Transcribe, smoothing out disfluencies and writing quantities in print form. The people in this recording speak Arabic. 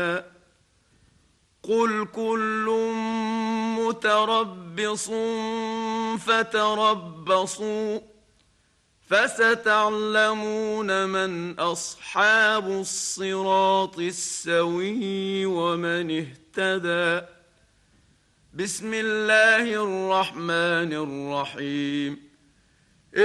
قل كل متربص فتربصوا فستعلمون من أصحاب الصراط السوي ومن اهتدى. بسم الله الرحمن الرحيم.